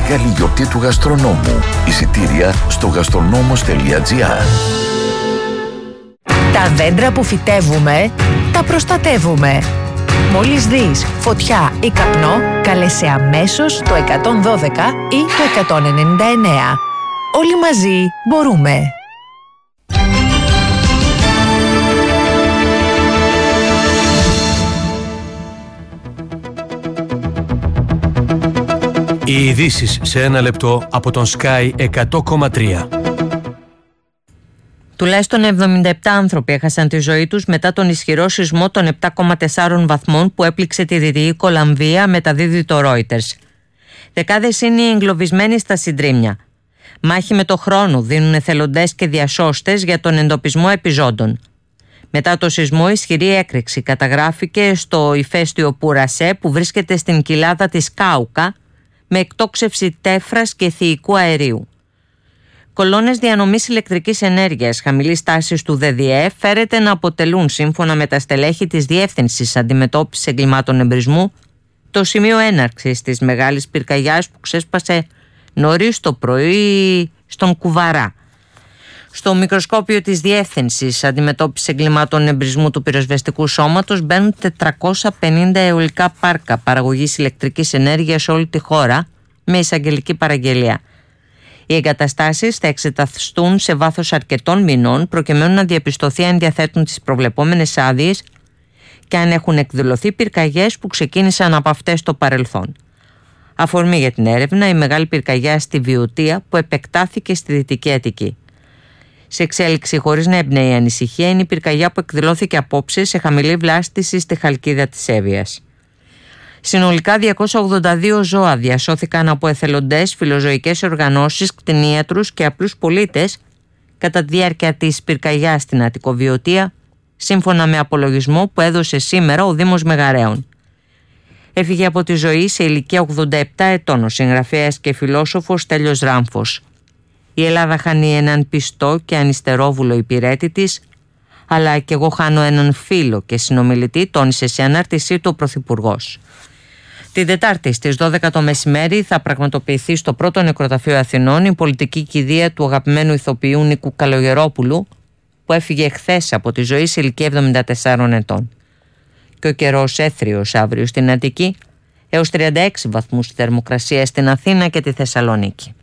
μεγάλη γιορτή του γαστρονόμου. Εισιτήρια στο gastronomos.gr. Τα δέντρα που φυτεύουμε, τα προστατεύουμε. Μόλις δεις φωτιά ή καπνό, καλέσαι αμέσως το 112 ή το 199. Όλοι μαζί μπορούμε. Οι ειδήσεις σε ένα λεπτό από τον Sky 100,3. Τουλάχιστον 77 άνθρωποι έχασαν τη ζωή τους μετά τον ισχυρό σεισμό των 7,4 βαθμών που έπληξε τη Δυτική Κολαμβία, μεταδίδει το Reuters. Δεκάδες είναι οι εγκλωβισμένοι στα συντρίμμια. Μάχη με το χρόνο δίνουν εθελοντές και διασώστες για τον εντοπισμό επιζώντων. Μετά το σεισμό, ισχυρή έκρηξη καταγράφηκε στο ηφαίστειο Πουρασέ που βρίσκεται στην κοιλάδα της Κάουκα, με εκτόξευση τέφρας και θηϊκού αερίου. Κολόνες διανομής ηλεκτρικής ενέργειας χαμηλής τάσης του ΔΔΕ φέρεται να αποτελούν, σύμφωνα με τα στελέχη της Διεύθυνσης Αντιμετώπισης Εγκλημάτων Εμπρισμού, το σημείο έναρξης της μεγάλης πυρκαγιάς που ξέσπασε νωρίς το πρωί στον Κουβαρά. Στο μικροσκόπιο της Διεύθυνσης Αντιμετώπισης Εγκλημάτων Εμπρισμού του πυροσβεστικού σώματος μπαίνουν 450 αιωλικά πάρκα παραγωγής ηλεκτρικής ενέργειας σε όλη τη χώρα, με εισαγγελική παραγγελία. Οι εγκαταστάσεις θα εξεταστούν σε βάθος αρκετών μηνών προκειμένου να διαπιστωθεί αν διαθέτουν τις προβλεπόμενες άδειες και αν έχουν εκδηλωθεί πυρκαγιές που ξεκίνησαν από αυτές στο παρελθόν. Αφορμή για την έρευνα η μεγάλη πυρκαγιά στη Βιωτία που επεκτάθηκε στη Δυτική Αττική. Σε εξέλιξη χωρίς να εμπνέει ανησυχία είναι η πυρκαγιά που εκδηλώθηκε απόψε σε χαμηλή βλάστηση στη Χαλκίδα της Εύβοιας. Συνολικά 282 ζώα διασώθηκαν από εθελοντές, φιλοζωικές οργανώσεις, κτηνίατρους και απλούς πολίτες κατά τη διάρκεια της πυρκαγιάς στην Αττικοβιωτία, σύμφωνα με απολογισμό που έδωσε σήμερα ο Δήμος Μεγαρέων. Έφυγε από τη ζωή σε ηλικία 87 ετών ο συγγραφέας και φιλόσοφος Στέλιος Ράμφος. Η Ελλάδα χάνει έναν πιστό και ανυστερόβουλο υπηρέτη της, αλλά και εγώ χάνω έναν φίλο και συνομιλητή, τόνισε σε ανάρτησή του ο Πρωθυπουργός. Την Τετάρτη στις 12 το μεσημέρι θα πραγματοποιηθεί στο πρώτο νεκροταφείο Αθηνών η πολιτική κηδεία του αγαπημένου ηθοποιού Νίκου Καλογερόπουλου, που έφυγε χθες από τη ζωή σε ηλικία 74 ετών. Και ο καιρός έθριος αύριο στην Αττική, έως 36 βαθμούς θερμοκρασία στην Αθήνα και τη Θεσσαλονίκη.